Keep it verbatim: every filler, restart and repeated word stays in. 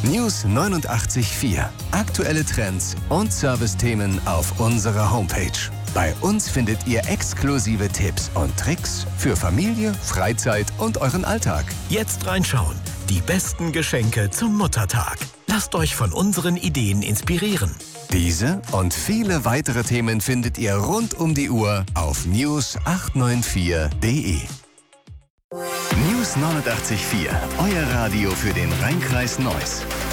News neunundachtzig Komma vier. Aktuelle Trends und Servicethemen auf unserer Homepage. Bei uns findet ihr exklusive Tipps und Tricks für Familie, Freizeit und euren Alltag. Jetzt reinschauen. Die besten Geschenke zum Muttertag. Lasst euch von unseren Ideen inspirieren. Diese und viele weitere Themen findet ihr rund um die Uhr auf news acht neun vier punkt de. News neunundachtzig Komma vier. Euer Radio für den Rheinkreis Neuss.